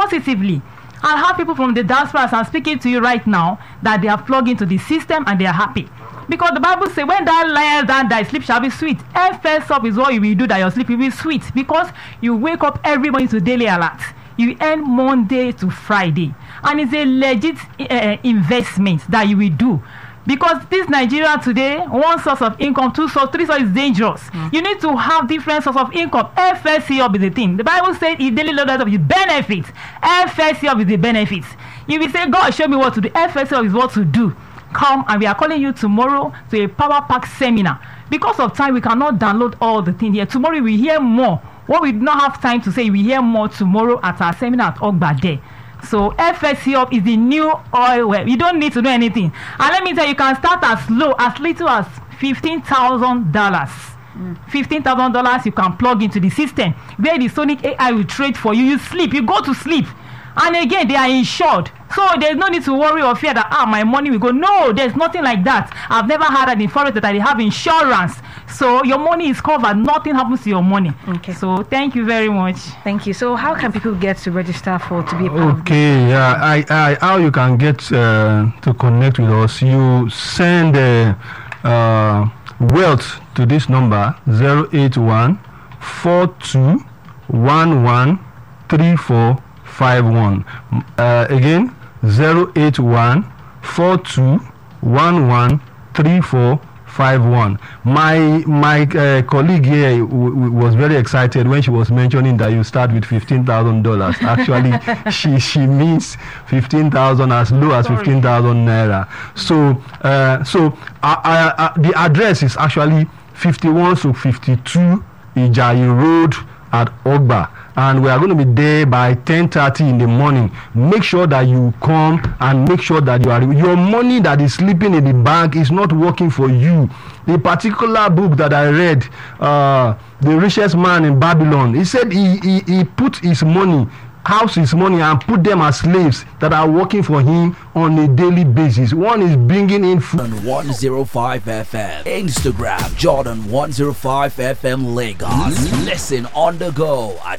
positively. I have people from the diaspora, I'm speaking to you right now, that they are plugged into the system and they are happy. Because the Bible says, when thou liest down, thy sleep shall be sweet. First up is what you will do that your sleep will be sweet. Because you wake up every morning to daily alert. You earn Monday to Friday. And it's a legit investment that you will do. Because this Nigeria today, one source of income, two source, three source is dangerous. You need to have different source of income. FSC up is the thing. The Bible says it's daily loaded up with benefits. FSC up is the benefits. You will say, God, show me what to do. FSC up is what to do. Come, and we are calling you tomorrow to a Power Pack seminar. Because of time, we cannot download all the things here. Tomorrow we hear more. What we do not have time to say, we hear more tomorrow at our seminar at Ogba Day. So FSC up is the new oil well. You don't need to do anything. And let me tell you, you can start as low, as little as $15,000. $15,000 you can plug into the system where the Sonic AI will trade for you. You sleep, you go to sleep. And again, they are insured. So there's no need to worry or fear that, my money will go. No, there's nothing like that. I've never had an insurance that I have insurance. So your money is covered. Nothing happens to your money. Okay. So thank you very much. Thank you. So how can people get to register to be a part of this? Okay, yeah. How you can get to connect with us? You send wealth to this number 081 4211 3451. Again, 081 4211 3451. My colleague here was very excited when she was mentioning that you start with $15,000. Actually, she means 15,000 as low as 15,000 naira. So the address is actually 51 to 52 Ijayi Road at Ogba. And we are going to be there by 10:30 in the morning. Make sure that you come and make sure that your money that is sleeping in the bank is not working for you. The particular book that I read, The Richest Man in Babylon, he said he put his money, his money, and put them as slaves that are working for him on a daily basis. One is bringing in food. Jordan 105 FM. Instagram Jordan 105 FM Lagos. Listen on the go at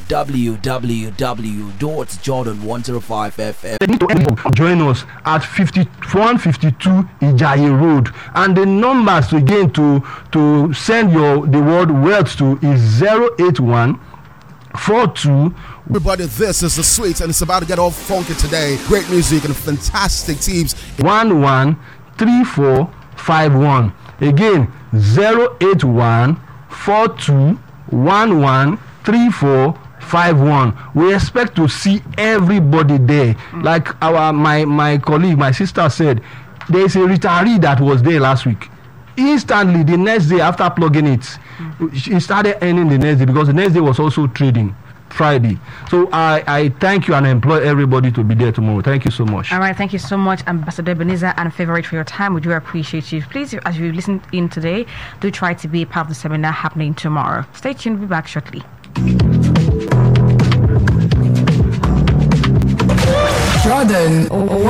www.jordan105fm. They need to join us at 5152 Ijayi Road. And the numbers again to send the word wealth to is 081 42. Everybody, this is The Sweets, and it's about to get all funky today. Great music and fantastic teams. 113451. Again, 081 4211 3451. We expect to see everybody there. Like my colleague, my sister said, there is a retiree that was there last week. Instantly, the next day after plugging it, she started earning the next day because the next day was also trading. Friday. So I thank you and I employ everybody to be there tomorrow. Thank you so much. All right, thank you so much, Ambassador Ebenezer and Favorite, for your time. We do appreciate you. Please, as you listened in today, do try to be part of the seminar happening tomorrow. Stay tuned. We'll be back shortly. Jordan